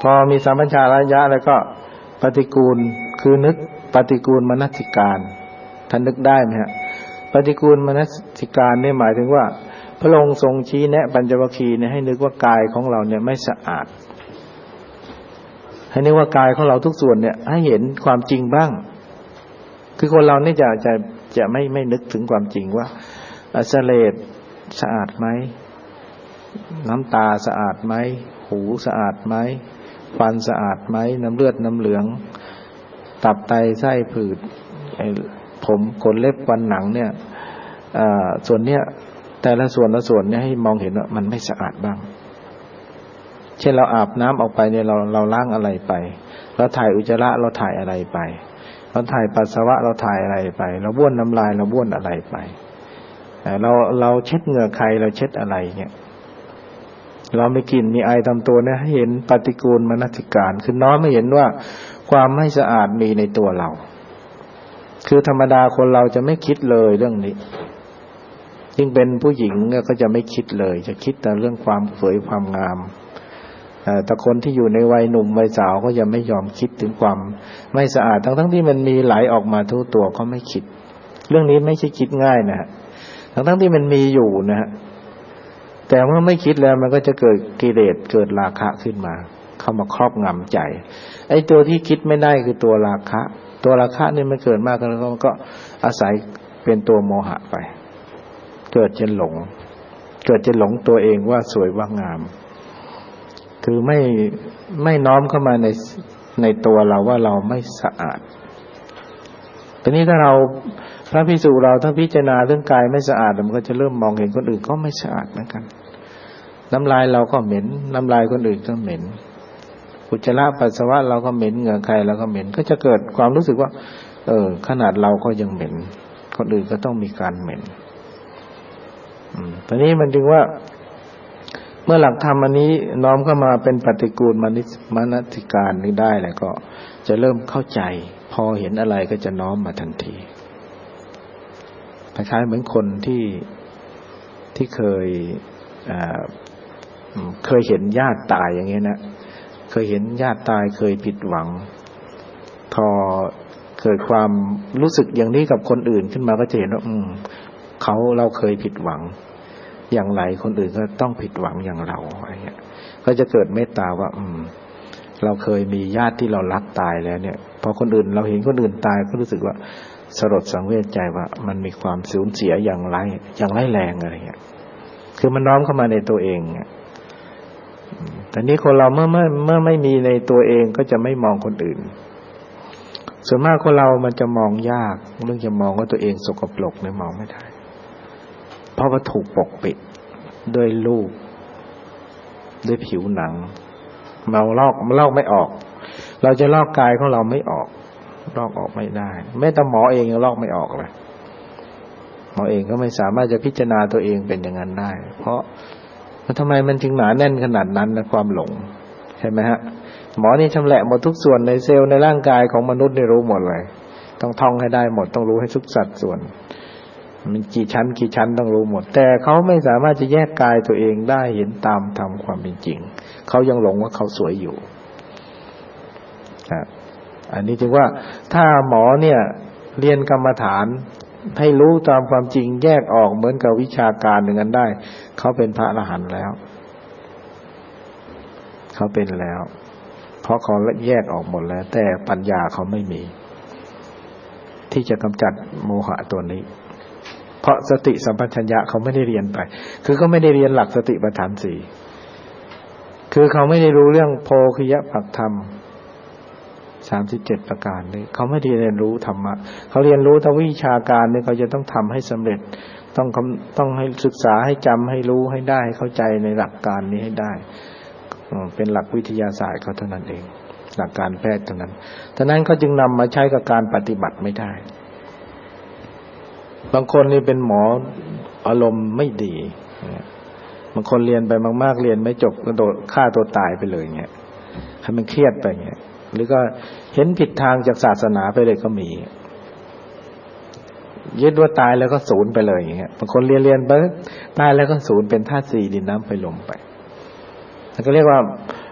พอมีสัมปชัญญะแล้วก็ปฏิกูลคือนึกปฏิกูลมนสิการท่านนึกได้ไหมฮะปฏิกูลมนสิการนี่หมายถึงว่าพระองค์ทรงชี้แนะปัญจวัคคีย์เนี่ยให้นึกว่ากายของเราเนี่ยไม่สะอาดให้นึกว่ากายของเราทุกส่วนเนี่ยให้เห็นความจริงบ้างคือคนเราเนี่ยจะไม่นึกถึงความจริงว่าเสลดสะอาดไหมน้ำตาสะอาดไหมหูสะอาดไหมฟันสะอาดไหมน้ำเลือดน้ำเหลืองตับไตไส้ผืดผมขนเล็บฟันหนังเนี่ยส่วนเนี้ยแต่ละส่วนเนี่ยให้มองเห็นว่ามันไม่สะอาดบ้างเช่นเราอาบน้ำออกไปเนี่ยเราล้างอะไรไปเราถ่ายอุจจาระเราถ่ายอะไรไปเราถ่ายปัสสาวะเราถ่ายอะไรไปเราบ้วนน้ำลายเราบ้วนอะไรไปเราเช็ดเหงื่อใครเราเช็ดอะไรเนี่ยเราไม่กินมีไอตามตัวเนี่ยให้เห็นปฏิกูลมนสิการคือน้อมไม่เห็นว่าความไม่สะอาดมีในตัวเราคือธรรมดาคนเราจะไม่คิดเลยเรื่องนี้ยิ่งเป็นผู้หญิงก็จะไม่คิดเลยจะคิดแต่เรื่องความสวยความงามแต่คนที่อยู่ในวัยหนุ่มวัยสาวก็ยังไม่ยอมคิดถึงความไม่สะอาดทั้งที่มันมีไหลออกมาทั่วตัวก็ไม่คิดเรื่องนี้ไม่ใช่คิดง่ายนะฮะทั้งที่มันมีอยู่นะฮะแต่เมื่อไม่คิดแล้วมันก็จะเกิดกิเลสเกิดราคะขึ้นมาเข้ามาครอบงำใจไอ้ตัวที่คิดไม่ได้คือตัวราคะนี่มันเกิดมากแล้วก็อาศัยเป็นตัวโมหะไปเกิดจะหลงตัวเองว่าสวยว่างามคือไม่น้อมเข้ามาในตัวเราว่าเราไม่สะอาดทีนี้ถ้าเราพระภิกษุเราถ้าพิจารณาเรื่องกายไม่สะอาดมันก็จะเริ่มมองเห็นคนอื่นก็ไม่สะอาดเหมือนกันน้ำลายเราก็เหม็นน้ำลายคนอื่นก็เหม็นอุจจาระปัสสาวะเราก็เหม็นเหงื่อใครเราก็เหม็นก็จะเกิดความรู้สึกว่าขนาดเราก็ยังเหม็นคนอื่นก็ต้องมีการเหม็นตอนนี้มันจึงว่าเมื่อหลักธรรมอันนี้น้อมเข้ามาเป็นปฏิกูลมนสิการนี้ได้แล้วก็จะเริ่มเข้าใจพอเห็นอะไรก็จะน้อมมาทันทีคล้ายๆเหมือนคนที่เคยเห็นญาติตายอย่างเงี้ยนะเคยเห็นญาติตายเคยผิดหวังพอเกิดความรู้สึกอย่างนี้กับคนอื่นขึ้นมาก็จะเห็นว่าเราเคยผิดหวังอย่างไรคนอื่นก็ต้องผิดหวังอย่างเราอะไรเงี้ยก็จะเกิดเมตตาว่าเราเคยมีญาติที่เรารักตายแล้วเนี่ยพอคนอื่นเราเห็นคนอื่นตายก็รู้สึกว่าสลดสังเวชใจว่ามันมีความสูญเสียอย่างร้ายแรงอะไรเงี้ยคือมันน้อมเข้ามาในตัวเองแต่นี้คนเราเมื่อไม่มีในตัวเองก็จะไม่มองคนอื่นส่วนมากคนเรามันจะมองยากเรื่องจะมองว่าตัวเองสกปรกเนี่ยมองไม่ได้เพราะว่าถูกปกปิดด้วยรูปด้วยผิวหนังเราลอกไม่ออกเราจะลอกกายของเราไม่ออกลอกออกไม่ได้แม้แต่หมอเองยังลอกไม่ออกเลยหมอเองก็ไม่สามารถจะพิจารณาตัวเองเป็นอย่างนั้นได้เพราะทำไมมันถึงหนาแน่นขนาดนั้นนะความหลงใช่ไหมฮะหมอนี่ชำแหละหมดทุกส่วนในเซลล์ในร่างกายของมนุษย์นี่รู้หมดเลยต้องท่องให้ได้หมดต้องรู้ให้ทุกสัดส่วนมันกี่ชั้นต้องรู้หมดแต่เขาไม่สามารถจะแยกกายตัวเองได้เห็นตามธรรมความเป็นจริงเขายังหลงว่าเขาสวยอยู่อันนี้จึงว่าถ้าหมอเนี่ยเรียนกรรมฐานให้รู้ตามความจริงแยกออกเหมือนกับวิชาการอย่างนั้นได้เขาเป็นพระอรหันต์แล้วเขาเป็นแล้วเพราะเขาแยกออกหมดแล้วแต่ปัญญาเขาไม่มีที่จะกำจัดโมหะตัวนี้เพราะสติสัมปชัญญะเขาไม่ได้เรียนไปคือเขาไม่ได้เรียนหลักสติปัฏฐานสี่คือเขาไม่ได้รู้เรื่องโพคิยปักธรรม37ประการนี้เขาไม่ได้เรียนรู้ธรรมะเขาเรียนรู้แต่วิชาการนี่เขาจะต้องทำให้สำเร็จต้องให้ศึกษาให้จำให้รู้ให้ได้ให้เข้าใจในหลักการนี้ให้ได้เป็นหลักวิทยาศาสตร์เขาเท่านั้นเองหลักการแพทย์เท่านั้นเขาจึงนำมาใช้กับการปฏิบัติไม่ได้บางคนนี่เป็นหมออารมณ์ไม่ดีบางคนเรียนไปมากๆเรียนไม่จบก็โดดฆ่าตัวตายไปเลยเงี้ยให้มันเครียดไปเงี้ยหรือก็เห็นผิดทางจากศาสนาไปเลยก็มียึดว่าตายแล้วก็สูญไปเลยอย่างเงี้ยบางคนเรียนไปตายแล้วก็สูญเป็นธาตุสี่ดินน้ำไฟลมไปแล้วก็เรียกว่า